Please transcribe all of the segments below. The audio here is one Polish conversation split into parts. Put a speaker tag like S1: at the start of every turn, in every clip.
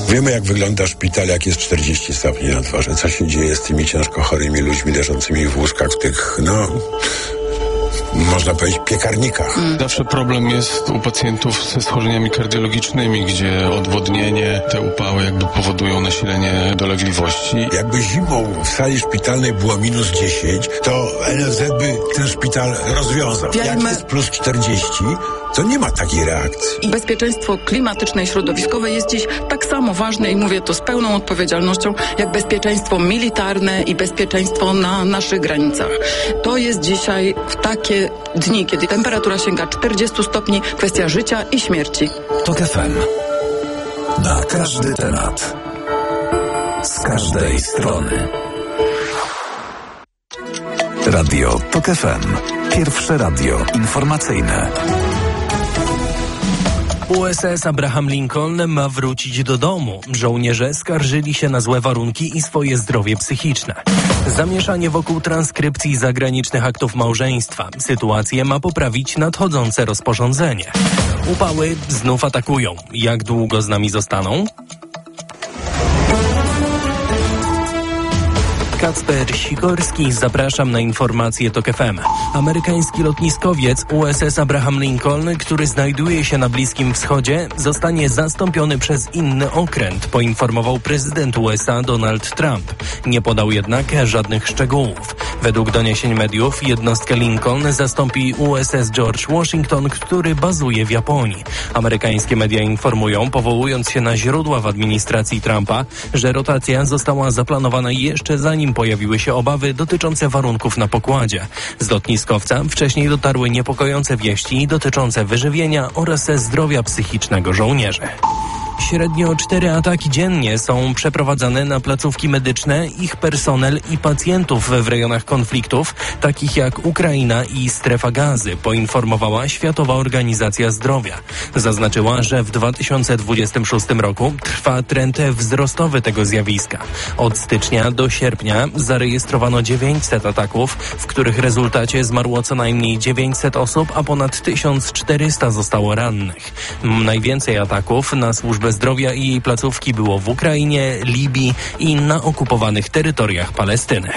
S1: Wiemy, jak wygląda szpital, jak jest 40 stopni na dworze. Co się dzieje z tymi ciężko chorymi ludźmi leżącymi w łóżkach, w tych, można powiedzieć, piekarnikach.
S2: Zawsze problem jest u pacjentów ze schorzeniami kardiologicznymi, gdzie odwodnienie, te upały jakby powodują nasilenie dolegliwości.
S1: Jakby zimą w sali szpitalnej było minus 10, to NFZ by ten szpital rozwiązał. Jak jest plus 40, to nie ma takiej reakcji.
S3: I bezpieczeństwo klimatyczne i środowiskowe jest dziś tak samo ważne i mówię to z pełną odpowiedzialnością, jak bezpieczeństwo militarne i bezpieczeństwo na naszych granicach. To jest dzisiaj w takie dni, kiedy temperatura sięga 40 stopni, kwestia życia i śmierci.
S4: TOK FM. Na każdy temat. Z każdej strony. Radio TOK FM. Pierwsze radio informacyjne.
S5: USS Abraham Lincoln ma wrócić do domu. Żołnierze skarżyli się na złe warunki i swoje zdrowie psychiczne. Zamieszanie wokół transkrypcji zagranicznych aktów małżeństwa. Sytuację ma poprawić nadchodzące rozporządzenie. Upały znów atakują. Jak długo z nami zostaną? Kacper Sikorski, zapraszam na informacje TOK FM. Amerykański lotniskowiec USS Abraham Lincoln, który znajduje się na Bliskim Wschodzie, zostanie zastąpiony przez inny okręt, poinformował prezydent USA Donald Trump. Nie podał jednak żadnych szczegółów. Według doniesień mediów jednostkę Lincoln zastąpi USS George Washington, który bazuje w Japonii. Amerykańskie media informują, powołując się na źródła w administracji Trumpa, że rotacja została zaplanowana jeszcze zanim pojawiły się obawy dotyczące warunków na pokładzie. Z lotniskowca wcześniej dotarły niepokojące wieści dotyczące wyżywienia oraz zdrowia psychicznego żołnierzy. Średnio 4 ataki dziennie są przeprowadzane na placówki medyczne, ich personel i pacjentów w rejonach konfliktów, takich jak Ukraina i Strefa Gazy, poinformowała Światowa Organizacja Zdrowia. Zaznaczyła, że w 2026 roku trwa trend wzrostowy tego zjawiska. Od stycznia do sierpnia zarejestrowano 900 ataków, w których rezultacie zmarło co najmniej 900 osób, a ponad 1400 zostało rannych. Najwięcej ataków na służbę zdrowia i jej placówki było w Ukrainie, Libii i na okupowanych terytoriach Palestyny.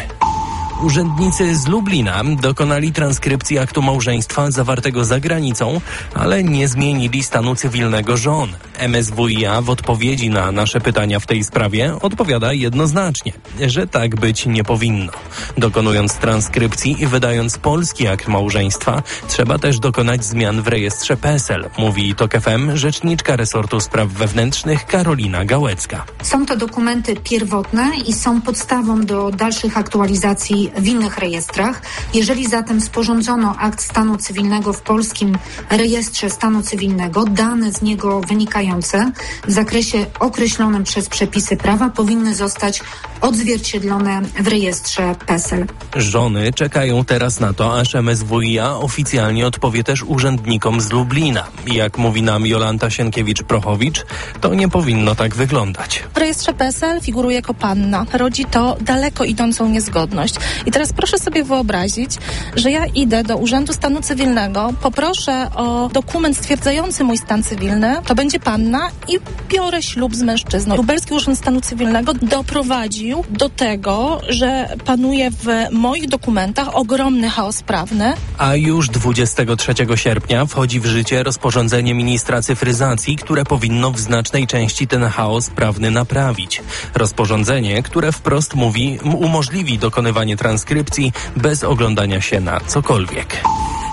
S5: Urzędnicy z Lublina dokonali transkrypcji aktu małżeństwa zawartego za granicą, ale nie zmienili stanu cywilnego żon. MSWiA w odpowiedzi na nasze pytania w tej sprawie odpowiada jednoznacznie, że tak być nie powinno. Dokonując transkrypcji i wydając polski akt małżeństwa, trzeba też dokonać zmian w rejestrze PESEL, mówi TOK FM rzeczniczka resortu spraw wewnętrznych Karolina Gałecka.
S6: Są to dokumenty pierwotne i są podstawą do dalszych aktualizacji w innych rejestrach. Jeżeli zatem sporządzono akt stanu cywilnego w polskim rejestrze stanu cywilnego, dane z niego wynikające w zakresie określonym przez przepisy prawa powinny zostać odzwierciedlone w rejestrze PESEL.
S5: Żony czekają teraz na to, aż MSWiA oficjalnie odpowie też urzędnikom z Lublina. Jak mówi nam Jolanta Sienkiewicz-Prochowicz, to nie powinno tak wyglądać.
S7: W rejestrze PESEL figuruje jako panna. Rodzi to daleko idącą niezgodność. I teraz proszę sobie wyobrazić, że ja idę do Urzędu Stanu Cywilnego, poproszę o dokument stwierdzający mój stan cywilny, to będzie panna i biorę ślub z mężczyzną. Lubelski Urząd Stanu Cywilnego doprowadził do tego, że panuje w moich dokumentach ogromny chaos prawny.
S5: A już 23 sierpnia wchodzi w życie rozporządzenie ministra cyfryzacji, które powinno w znacznej części ten chaos prawny naprawić. Rozporządzenie, które wprost mówi, umożliwi dokonywanie transkrypcji bez oglądania się na cokolwiek.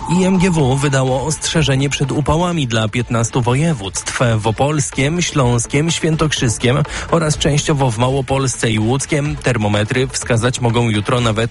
S5: IMGW wydało ostrzeżenie przed upałami dla 15 województw. W Opolskiem, Śląskiem, Świętokrzyskiem oraz częściowo w Małopolsce i Łódzkiem termometry wskazać mogą jutro nawet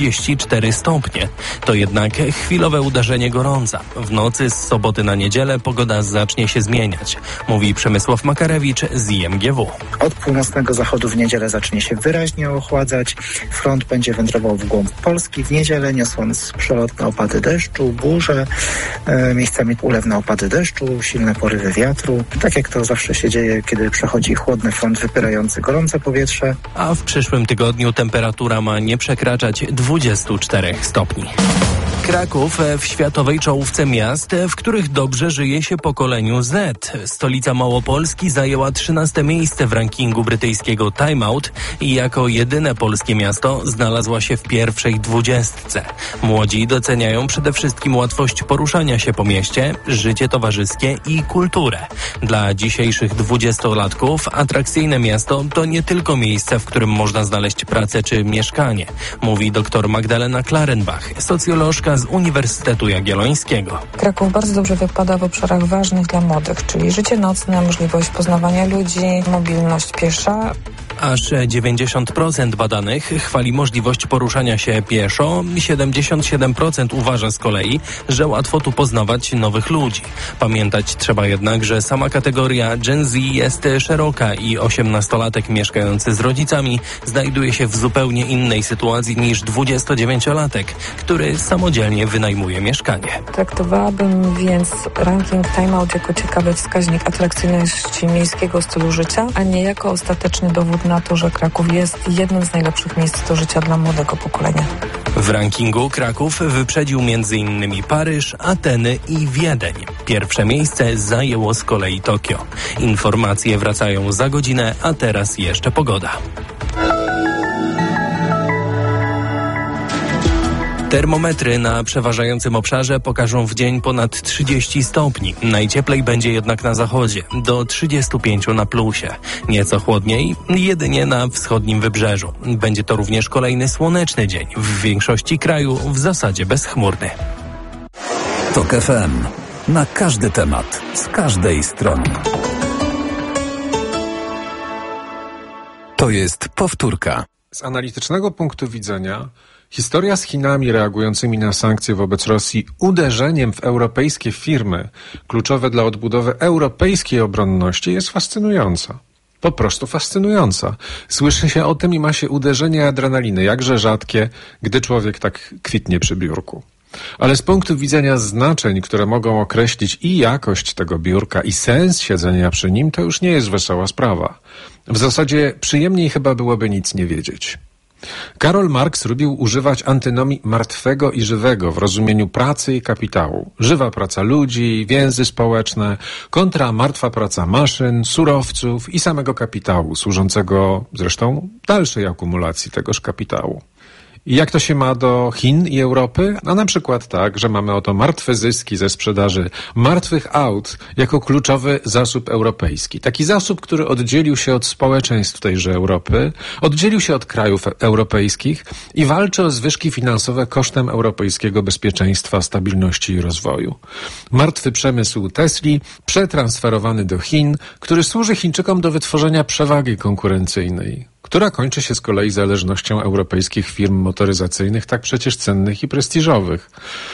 S5: 34 stopnie. To jednak chwilowe uderzenie gorąca. W nocy z soboty na niedzielę pogoda zacznie się zmieniać, mówi Przemysław Makarewicz z IMGW.
S8: Od północnego zachodu w niedzielę zacznie się wyraźnie ochładzać. Front będzie wędrował w głąb Polski w niedzielę, niosąc przelotne opady deszczu, burze, miejscami ulewne opady deszczu, silne porywy wiatru. Tak jak to zawsze się dzieje, kiedy przechodzi chłodny front wypierający gorące powietrze.
S5: A w przyszłym tygodniu temperatura ma nie przekraczać 24 stopni. Kraków w światowej czołówce miast, w których dobrze żyje się pokoleniu Z. Stolica Małopolski zajęła 13. miejsce w rankingu brytyjskiego Time Out i jako jedyne polskie miasto znalazła się w pierwszej 20. Młodzi doceniają przede wszystkim łatwość poruszania się po mieście, życie towarzyskie i kulturę. Dla dzisiejszych 20-latków atrakcyjne miasto to nie tylko miejsce, w którym można znaleźć pracę czy mieszkanie, mówi dr Magdalena Klarenbach, socjolożka z Uniwersytetu Jagiellońskiego.
S9: Kraków bardzo dobrze wypada w obszarach ważnych dla młodych, czyli życie nocne, możliwość poznawania ludzi, mobilność piesza.
S5: Aż 90% badanych chwali możliwość poruszania się pieszo, 77% uważa z kolei, że łatwo tu poznawać nowych ludzi. Pamiętać trzeba jednak, że sama kategoria Gen Z jest szeroka i 18-latek mieszkający z rodzicami znajduje się w zupełnie innej sytuacji niż 29-latek, który samodzielnie wynajmuje mieszkanie.
S9: Traktowałabym więc ranking Time Out jako ciekawy wskaźnik atrakcyjności miejskiego stylu życia, a nie jako ostateczny dowód na to, że Kraków jest jednym z najlepszych miejsc do życia dla młodego pokolenia.
S5: W rankingu Kraków wyprzedził m.in. Paryż, Ateny i Wiedeń. Pierwsze miejsce zajęło z kolei Tokio. Informacje wracają za godzinę, a teraz jeszcze pogoda. Termometry na przeważającym obszarze pokażą w dzień ponad 30 stopni. Najcieplej będzie jednak na zachodzie, do 35 na plusie. Nieco chłodniej, jedynie na wschodnim wybrzeżu. Będzie to również kolejny słoneczny dzień. W większości kraju w zasadzie bezchmurny.
S4: TOK FM. Na każdy temat, z każdej strony. To jest powtórka.
S10: Z analitycznego punktu widzenia historia z Chinami reagującymi na sankcje wobec Rosji uderzeniem w europejskie firmy kluczowe dla odbudowy europejskiej obronności jest fascynująca. Po prostu fascynująca. Słyszy się o tym i ma się uderzenie adrenaliny, jakże rzadkie, gdy człowiek tak kwitnie przy biurku. Ale z punktu widzenia znaczeń, które mogą określić i jakość tego biurka, i sens siedzenia przy nim, to już nie jest wesoła sprawa. W zasadzie przyjemniej chyba byłoby nic nie wiedzieć. Karol Marx lubił używać antynomii martwego i żywego w rozumieniu pracy i kapitału. Żywa praca ludzi, więzy społeczne, kontra martwa praca maszyn, surowców i samego kapitału, służącego zresztą dalszej akumulacji tegoż kapitału. I jak to się ma do Chin i Europy? A na przykład tak, że mamy oto martwe zyski ze sprzedaży martwych aut jako kluczowy zasób europejski. Taki zasób, który oddzielił się od społeczeństw tejże Europy, oddzielił się od krajów europejskich i walczy o zwyżki finansowe kosztem europejskiego bezpieczeństwa, stabilności i rozwoju. Martwy przemysł Tesli, przetransferowany do Chin, który służy Chińczykom do wytworzenia przewagi konkurencyjnej, która kończy się z kolei zależnością europejskich firm motoryzacyjnych, tak przecież cennych i prestiżowych.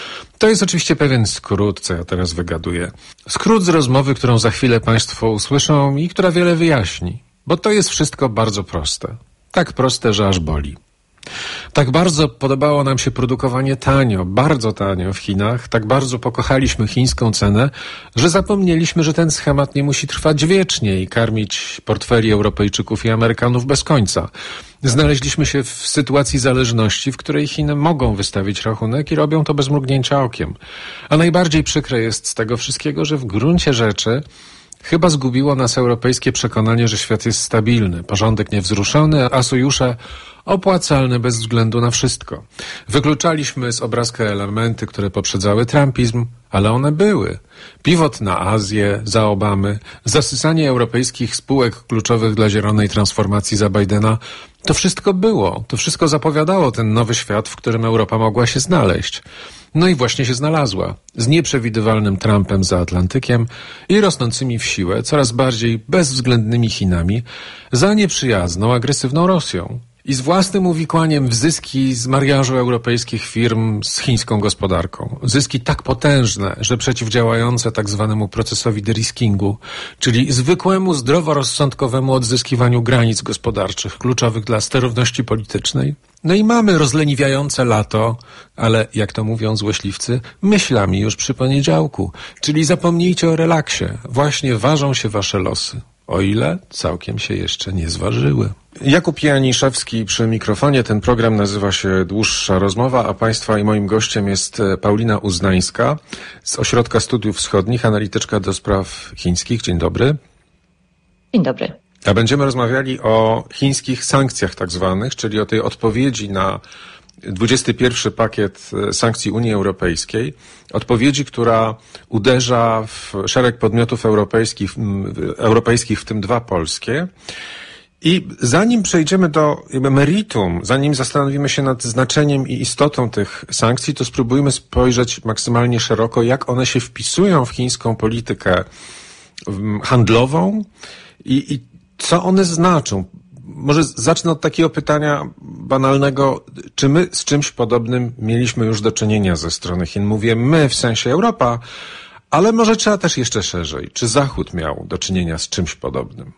S10: To jest oczywiście pewien skrót, co ja teraz wygaduję. Skrót z rozmowy, którą za chwilę Państwo usłyszą i która wiele wyjaśni. Bo to jest wszystko bardzo proste. Tak proste, że aż boli. Tak bardzo podobało nam się produkowanie tanio, bardzo tanio w Chinach, tak bardzo pokochaliśmy chińską cenę, że zapomnieliśmy, że ten schemat nie musi trwać wiecznie i karmić portfeli Europejczyków i Amerykanów bez końca. Znaleźliśmy się w sytuacji zależności, w której Chiny mogą wystawić rachunek i robią to bez mrugnięcia okiem. A najbardziej przykre jest z tego wszystkiego, że w gruncie rzeczy chyba zgubiło nas europejskie przekonanie, że świat jest stabilny, porządek niewzruszony, a sojusze opłacalne bez względu na wszystko. Wykluczaliśmy z obrazka elementy, które poprzedzały trumpizm, ale one były. Pivot na Azję za Obamy, zasysanie europejskich spółek kluczowych dla zielonej transformacji za Bidena. To wszystko było, to wszystko zapowiadało ten nowy świat, w którym Europa mogła się znaleźć. No i właśnie się znalazła. Z nieprzewidywalnym Trumpem za Atlantykiem i rosnącymi w siłę, coraz bardziej bezwzględnymi Chinami, za nieprzyjazną, agresywną Rosją. I z własnym uwikłaniem w zyski z mariażu europejskich firm z chińską gospodarką. Zyski tak potężne, że przeciwdziałające tak zwanemu procesowi deriskingu, czyli zwykłemu, zdroworozsądkowemu odzyskiwaniu granic gospodarczych kluczowych dla sterowności politycznej. No i mamy rozleniwiające lato, ale jak to mówią złośliwcy, myślami już przy poniedziałku. Czyli zapomnijcie o relaksie. Właśnie ważą się wasze losy. o ile całkiem się jeszcze nie zważyły. Jakub Janiszewski przy mikrofonie. Ten program nazywa się Dłuższa Rozmowa, a Państwa i moim gościem jest Paulina Uznańska z Ośrodka Studiów Wschodnich, analityczka do spraw chińskich. Dzień dobry.
S11: Dzień dobry.
S10: A będziemy rozmawiali o chińskich sankcjach tak zwanych, czyli o tej odpowiedzi na 21 pakiet sankcji Unii Europejskiej. Odpowiedzi, która uderza w szereg podmiotów europejskich, w tym 2 polskie. I zanim przejdziemy do meritum, zanim zastanowimy się nad znaczeniem i istotą tych sankcji, to spróbujmy spojrzeć maksymalnie szeroko, jak one się wpisują w chińską politykę handlową i co one znaczą. Może zacznę od takiego pytania banalnego. Czy my z czymś podobnym mieliśmy już do czynienia ze strony Chin? Mówię my w sensie Europa, ale może trzeba też jeszcze szerzej. Czy Zachód miał do czynienia z czymś podobnym?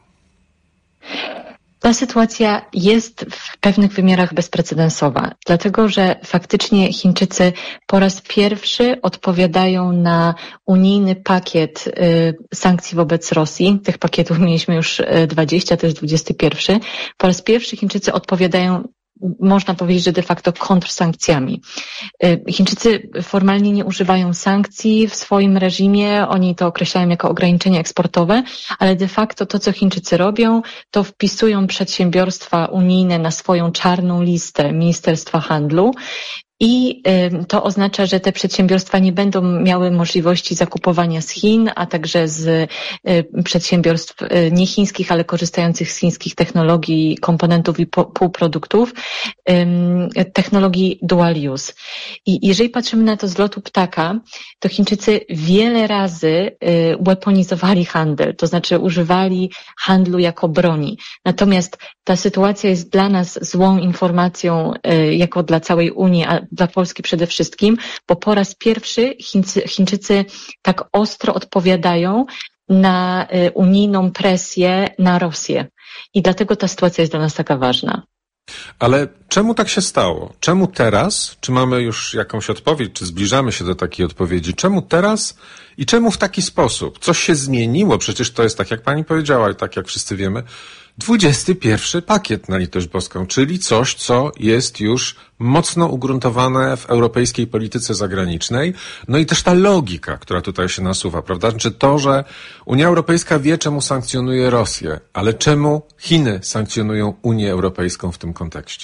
S11: Ta sytuacja jest w pewnych wymiarach bezprecedensowa, dlatego że faktycznie Chińczycy po raz pierwszy odpowiadają na unijny pakiet sankcji wobec Rosji. Tych pakietów mieliśmy już 20, to jest 21. Po raz pierwszy Chińczycy odpowiadają, można powiedzieć, że de facto kontrsankcjami. Chińczycy formalnie nie używają sankcji w swoim reżimie, oni to określają jako ograniczenia eksportowe, ale de facto to, co Chińczycy robią, to wpisują przedsiębiorstwa unijne na swoją czarną listę Ministerstwa Handlu. I to oznacza, że te przedsiębiorstwa nie będą miały możliwości zakupowania z Chin, a także z przedsiębiorstw niechińskich, ale korzystających z chińskich technologii, komponentów i półproduktów, technologii dual use. I jeżeli patrzymy na to z lotu ptaka, to Chińczycy wiele razy weaponizowali handel, to znaczy używali handlu jako broni. Natomiast ta sytuacja jest dla nas złą informacją, jako dla całej Unii, a dla Polski przede wszystkim, bo po raz pierwszy Chińczycy tak ostro odpowiadają na unijną presję na Rosję. I dlatego ta sytuacja jest dla nas taka ważna.
S10: Ale czemu tak się stało? Czemu teraz? Czy mamy już jakąś odpowiedź? Czy zbliżamy się do takiej odpowiedzi? Czemu teraz i czemu w taki sposób? Coś się zmieniło? Przecież to jest tak, jak pani powiedziała i tak jak wszyscy wiemy, 21 pakiet na litość boską, czyli coś, co jest już mocno ugruntowane w europejskiej polityce zagranicznej. No i też ta logika, która tutaj się nasuwa, prawda? Znaczy to, że Unia Europejska wie, czemu sankcjonuje Rosję, ale czemu Chiny sankcjonują Unię Europejską w tym kontekście?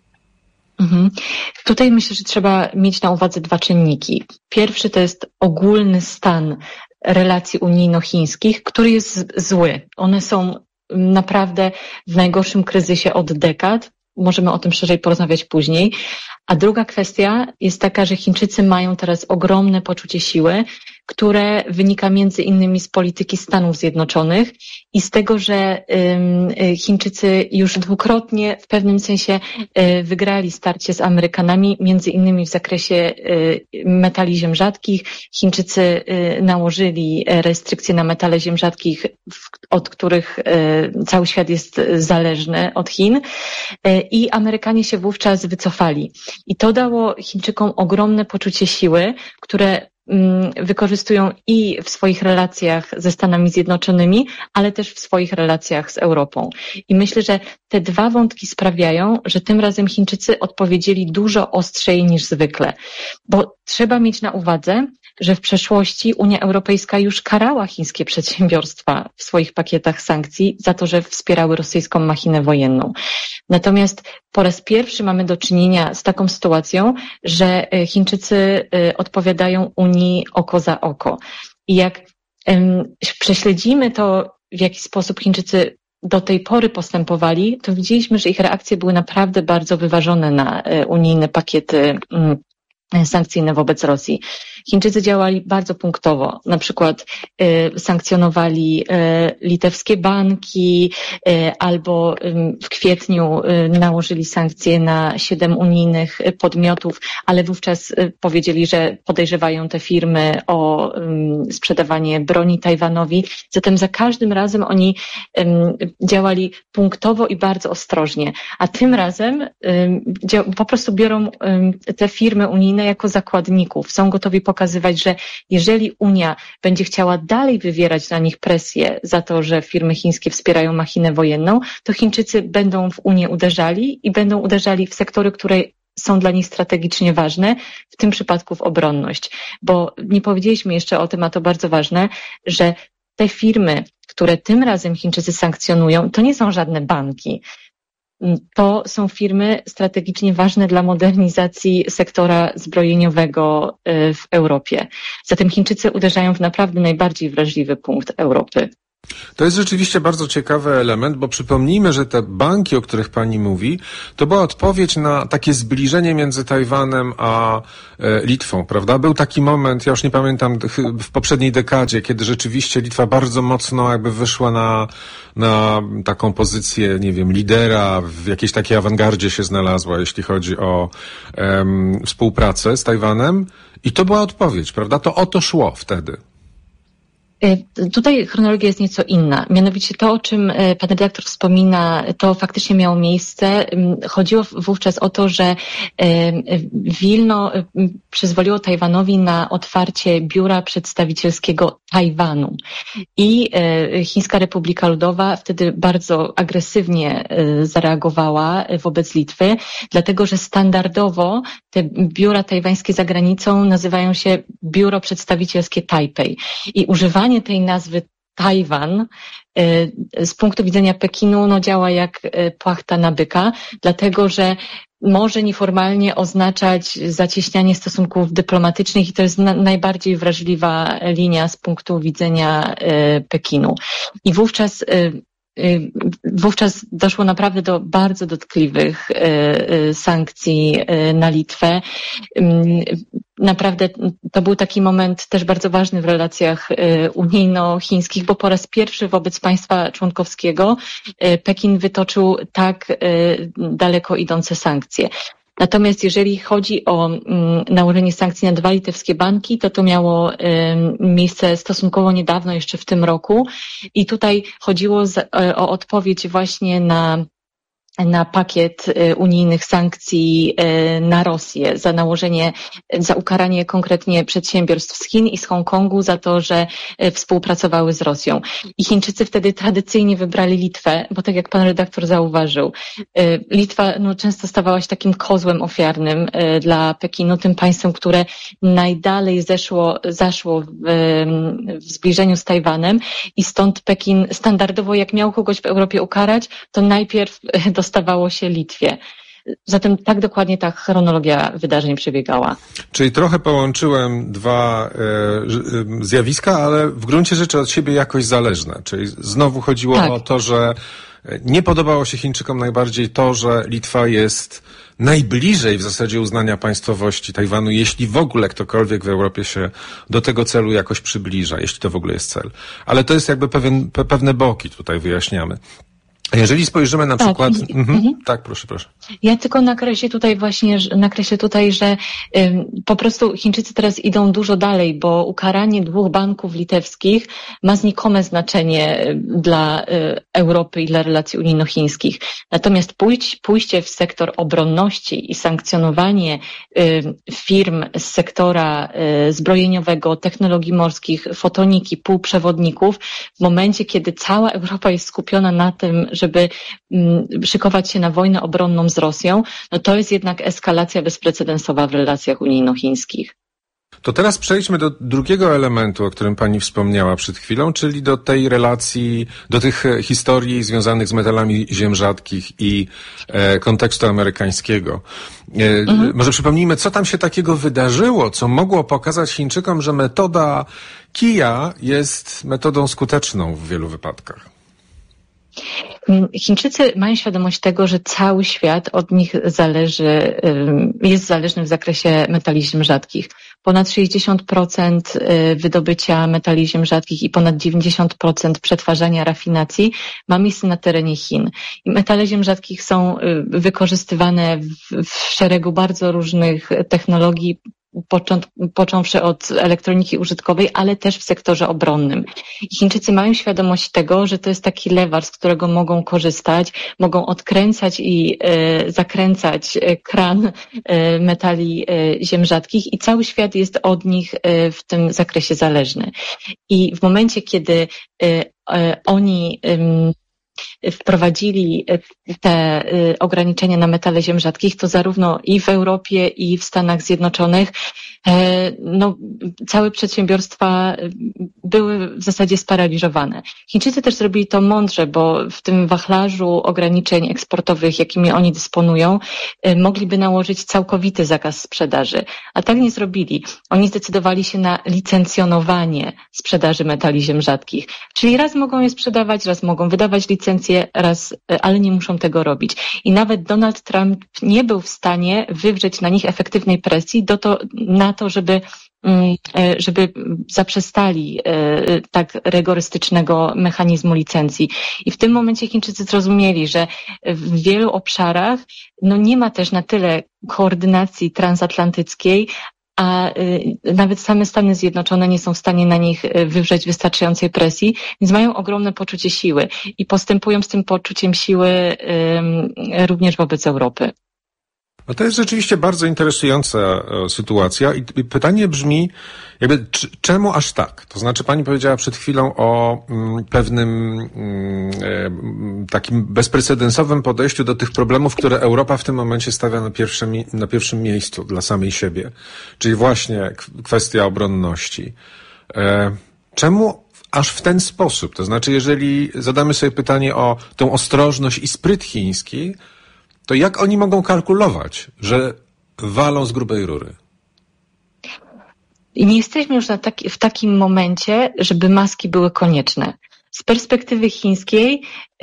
S11: Tutaj myślę, że trzeba mieć na uwadze 2 czynniki. Pierwszy to jest ogólny stan relacji unijno-chińskich, który jest zły. One są naprawdę w najgorszym kryzysie od dekad. Możemy o tym szerzej porozmawiać później. A druga kwestia jest taka, że Chińczycy mają teraz ogromne poczucie siły, które wynika między innymi z polityki Stanów Zjednoczonych i z tego, że Chińczycy już dwukrotnie w pewnym sensie wygrali starcie z Amerykanami, między innymi w zakresie metali ziem rzadkich. Chińczycy nałożyli restrykcje na metale ziem rzadkich, od których cały świat jest zależny od Chin i Amerykanie się wówczas wycofali. I to dało Chińczykom ogromne poczucie siły, które wykorzystują i w swoich relacjach ze Stanami Zjednoczonymi, ale też w swoich relacjach z Europą. I myślę, że te 2 wątki sprawiają, że tym razem Chińczycy odpowiedzieli dużo ostrzej niż zwykle. Bo trzeba mieć na uwadze, że w przeszłości Unia Europejska już karała chińskie przedsiębiorstwa w swoich pakietach sankcji za to, że wspierały rosyjską machinę wojenną. Natomiast po raz pierwszy mamy do czynienia z taką sytuacją, że Chińczycy odpowiadają Unii oko za oko. I jak prześledzimy to, w jaki sposób Chińczycy do tej pory postępowali, to widzieliśmy, że ich reakcje były naprawdę bardzo wyważone na unijne pakiety sankcyjne wobec Rosji. Chińczycy działali bardzo punktowo, na przykład sankcjonowali litewskie banki albo w kwietniu nałożyli sankcje na 7 unijnych podmiotów, ale wówczas powiedzieli, że podejrzewają te firmy o sprzedawanie broni Tajwanowi. Zatem za każdym razem oni działali punktowo i bardzo ostrożnie, a tym razem po prostu biorą te firmy unijne jako zakładników. Są gotowi pokazywać, że jeżeli Unia będzie chciała dalej wywierać na nich presję za to, że firmy chińskie wspierają machinę wojenną, to Chińczycy będą w Unię uderzali i będą uderzali w sektory, które są dla nich strategicznie ważne, w tym przypadku w obronność. Bo nie powiedzieliśmy jeszcze o tym, a to bardzo ważne, że te firmy, które tym razem Chińczycy sankcjonują, to nie są żadne banki. To są firmy strategicznie ważne dla modernizacji sektora zbrojeniowego w Europie. Zatem Chińczycy uderzają w naprawdę najbardziej wrażliwy punkt Europy.
S10: To jest rzeczywiście bardzo ciekawy element, bo przypomnijmy, że te banki, o których pani mówi, to była odpowiedź na takie zbliżenie między Tajwanem a Litwą, prawda? Był taki moment, ja już nie pamiętam, w poprzedniej dekadzie, kiedy rzeczywiście Litwa bardzo mocno jakby wyszła na taką pozycję, nie wiem, lidera, w jakiejś takiej awangardzie się znalazła, jeśli chodzi o współpracę z Tajwanem. I to była odpowiedź, prawda? To o to szło wtedy.
S11: Tutaj chronologia jest nieco inna. Mianowicie to, o czym pan redaktor wspomina, to faktycznie miało miejsce. Chodziło wówczas o to, że Wilno przyzwoliło Tajwanowi na otwarcie biura przedstawicielskiego Tajwanu. I Chińska Republika Ludowa wtedy bardzo agresywnie zareagowała wobec Litwy, dlatego że standardowo te biura tajwańskie za granicą nazywają się Biuro Przedstawicielskie Tajpej. I używanie tej nazwy Tajwan z punktu widzenia Pekinu działa jak płachta na byka, dlatego że może nieformalnie oznaczać zacieśnianie stosunków dyplomatycznych i to jest najbardziej wrażliwa linia z punktu widzenia Pekinu. I wówczas doszło naprawdę do bardzo dotkliwych sankcji na Litwę. Naprawdę to był taki moment też bardzo ważny w relacjach unijno-chińskich, bo po raz pierwszy wobec państwa członkowskiego Pekin wytoczył tak daleko idące sankcje. Natomiast jeżeli chodzi o nałożenie sankcji na 2 litewskie banki, to miało miejsce stosunkowo niedawno, jeszcze w tym roku. I tutaj chodziło o odpowiedź właśnie na pakiet unijnych sankcji na Rosję, za ukaranie konkretnie przedsiębiorstw z Chin i z Hongkongu za to, że współpracowały z Rosją. I Chińczycy wtedy tradycyjnie wybrali Litwę, bo tak jak pan redaktor zauważył, Litwa często stawała się takim kozłem ofiarnym dla Pekinu, tym państwem, które najdalej zaszło w zbliżeniu z Tajwanem i stąd Pekin standardowo, jak miał kogoś w Europie ukarać, to najpierw dostawało się Litwie. Zatem tak dokładnie ta chronologia wydarzeń przebiegała.
S10: Czyli trochę połączyłem dwa zjawiska, ale w gruncie rzeczy od siebie jakoś zależne. Czyli znowu chodziło o to, że nie podobało się Chińczykom najbardziej to, że Litwa jest najbliżej w zasadzie uznania państwowości Tajwanu, jeśli w ogóle ktokolwiek w Europie się do tego celu jakoś przybliża, jeśli to w ogóle jest cel. Ale to jest jakby pewne boki tutaj wyjaśniamy. Jeżeli spojrzymy na przykład... Tak, proszę.
S11: Ja tylko nakreślę tutaj, że po prostu Chińczycy teraz idą dużo dalej, bo ukaranie 2 banków litewskich ma znikome znaczenie dla Europy i dla relacji unijno-chińskich. Natomiast pójście w sektor obronności i sankcjonowanie firm z sektora zbrojeniowego, technologii morskich, fotoniki, półprzewodników, w momencie, kiedy cała Europa jest skupiona na tym, żeby szykować się na wojnę obronną z Rosją, to jest jednak eskalacja bezprecedensowa w relacjach unijno-chińskich.
S10: To teraz przejdźmy do drugiego elementu, o którym pani wspomniała przed chwilą, czyli do tej relacji, do tych historii związanych z metalami ziem rzadkich i kontekstu amerykańskiego. Może przypomnijmy, co tam się takiego wydarzyło, co mogło pokazać Chińczykom, że metoda kija jest metodą skuteczną w wielu wypadkach.
S11: Chińczycy mają świadomość tego, że cały świat od nich jest zależny w zakresie metali ziem rzadkich. Ponad 60% wydobycia metali ziem rzadkich i ponad 90% przetwarzania rafinacji ma miejsce na terenie Chin. I metale ziem rzadkich są wykorzystywane w szeregu bardzo różnych technologii, począwszy od elektroniki użytkowej, ale też w sektorze obronnym. I Chińczycy mają świadomość tego, że to jest taki lewar, z którego mogą korzystać, mogą odkręcać i zakręcać kran metali ziem rzadkich i cały świat jest od nich w tym zakresie zależny. I w momencie, kiedy oni wprowadzili te ograniczenia na metale ziem rzadkich, to zarówno i w Europie, i w Stanach Zjednoczonych całe przedsiębiorstwa były w zasadzie sparaliżowane. Chińczycy też zrobili to mądrze, bo w tym wachlarzu ograniczeń eksportowych, jakimi oni dysponują, mogliby nałożyć całkowity zakaz sprzedaży, a tak nie zrobili. Oni zdecydowali się na licencjonowanie sprzedaży metali ziem rzadkich. Czyli raz mogą je sprzedawać, raz mogą wydawać licencje, ale nie muszą tego robić. I nawet Donald Trump nie był w stanie wywrzeć na nich efektywnej presji na to, żeby zaprzestali tak rygorystycznego mechanizmu licencji. I w tym momencie Chińczycy zrozumieli, że w wielu obszarach nie ma też na tyle koordynacji transatlantyckiej, a nawet same Stany Zjednoczone nie są w stanie na nich wywrzeć wystarczającej presji, więc mają ogromne poczucie siły i postępują z tym poczuciem siły również wobec Europy.
S10: No to jest rzeczywiście bardzo interesująca sytuacja i pytanie brzmi, czemu aż tak? To znaczy pani powiedziała przed chwilą o pewnym takim bezprecedensowym podejściu do tych problemów, które Europa w tym momencie stawia na pierwszym miejscu dla samej siebie, czyli właśnie kwestia obronności. Czemu aż w ten sposób? To znaczy, jeżeli zadamy sobie pytanie o tą ostrożność i spryt chiński, to jak oni mogą kalkulować, że walą z grubej rury?
S11: I nie jesteśmy już w takim momencie, żeby maski były konieczne. Z perspektywy chińskiej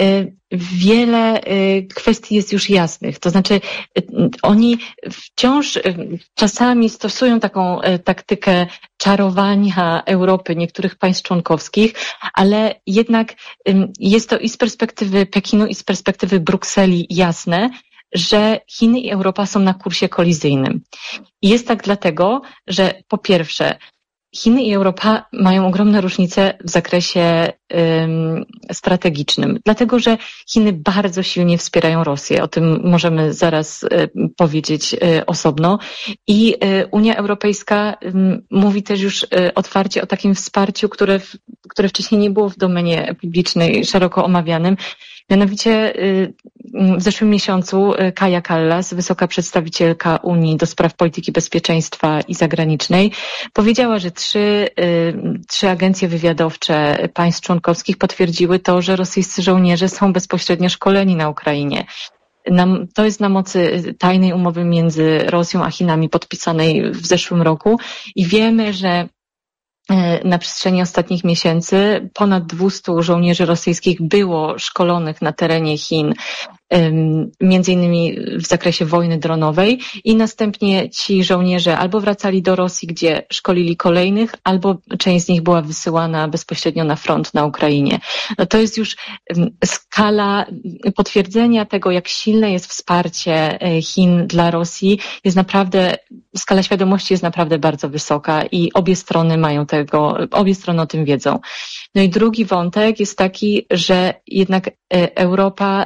S11: wiele kwestii jest już jasnych. To znaczy oni wciąż czasami stosują taką taktykę czarowania Europy, niektórych państw członkowskich, ale jednak jest to i z perspektywy Pekinu, i z perspektywy Brukseli jasne, że Chiny i Europa są na kursie kolizyjnym. I jest tak dlatego, że po pierwsze Chiny i Europa mają ogromne różnice w zakresie strategicznym, dlatego że Chiny bardzo silnie wspierają Rosję, o tym możemy zaraz powiedzieć osobno i Unia Europejska mówi też już otwarcie o takim wsparciu, które wcześniej nie było w domenie publicznej szeroko omawianym. Mianowicie w zeszłym miesiącu Kaja Kallas, wysoka przedstawicielka Unii do spraw polityki bezpieczeństwa i zagranicznej, powiedziała, że trzy agencje wywiadowcze państw członkowskich potwierdziły to, że rosyjscy żołnierze są bezpośrednio szkoleni na Ukrainie. To jest na mocy tajnej umowy między Rosją a Chinami podpisanej w zeszłym roku i wiemy, że na przestrzeni ostatnich miesięcy ponad 200 żołnierzy rosyjskich było szkolonych na terenie Chin, między innymi w zakresie wojny dronowej i następnie ci żołnierze albo wracali do Rosji, gdzie szkolili kolejnych, albo część z nich była wysyłana bezpośrednio na front na Ukrainie. No to jest już skala potwierdzenia tego, jak silne jest wsparcie Chin dla Rosji, jest naprawdę, skala świadomości jest naprawdę bardzo wysoka i obie strony o tym wiedzą. No i drugi wątek jest taki, że jednak Europa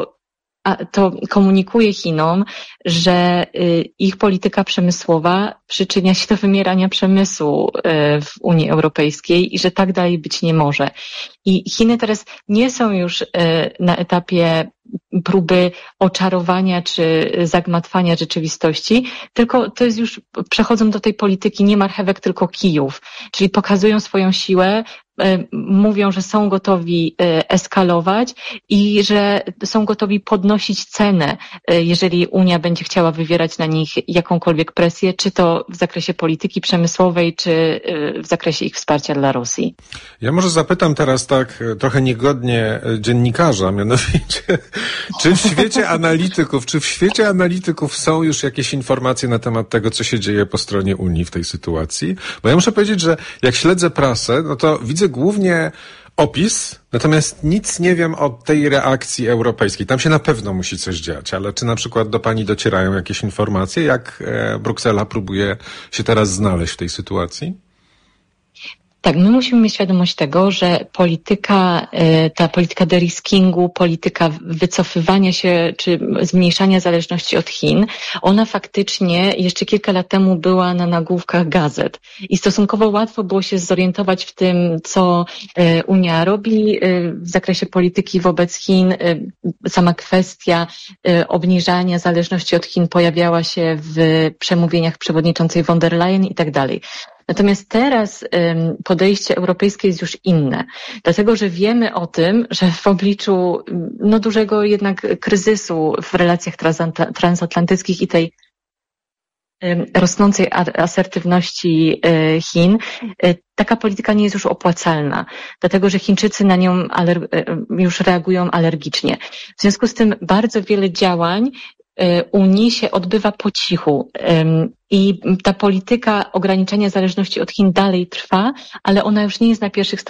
S11: to komunikuje Chinom, że ich polityka przemysłowa przyczynia się do wymierania przemysłu w Unii Europejskiej i że tak dalej być nie może. I Chiny teraz nie są już na etapie próby oczarowania czy zagmatwania rzeczywistości, tylko to jest już, przechodzą do tej polityki nie marchewek, tylko kijów, czyli pokazują swoją siłę, mówią, że są gotowi eskalować i że są gotowi podnosić cenę, jeżeli Unia będzie chciała wywierać na nich jakąkolwiek presję, czy to w zakresie polityki przemysłowej, czy w zakresie ich wsparcia dla Rosji.
S10: Ja może zapytam teraz tak trochę niegodnie dziennikarza, mianowicie, czy w świecie analityków są już jakieś informacje na temat tego, co się dzieje po stronie Unii w tej sytuacji? Bo ja muszę powiedzieć, że jak śledzę prasę, no to widzę głównie opis, natomiast nic nie wiem o tej reakcji europejskiej. Tam się na pewno musi coś dziać, ale czy na przykład do pani docierają jakieś informacje, jak Bruksela próbuje się teraz znaleźć w tej sytuacji?
S11: Tak, my musimy mieć świadomość tego, że ta polityka deriskingu, polityka wycofywania się czy zmniejszania zależności od Chin, ona faktycznie jeszcze kilka lat temu była na nagłówkach gazet i stosunkowo łatwo było się zorientować w tym, co Unia robi w zakresie polityki wobec Chin. Sama kwestia obniżania zależności od Chin pojawiała się w przemówieniach przewodniczącej von der Leyen i tak dalej. Natomiast teraz podejście europejskie jest już inne, dlatego że wiemy o tym, że w obliczu dużego jednak kryzysu w relacjach transatlantyckich i tej rosnącej asertywności Chin, taka polityka nie jest już opłacalna, dlatego że Chińczycy na nią już reagują alergicznie. W związku z tym bardzo wiele działań Unii się odbywa po cichu i ta polityka ograniczania zależności od Chin dalej trwa, ale ona już nie jest na pierwszych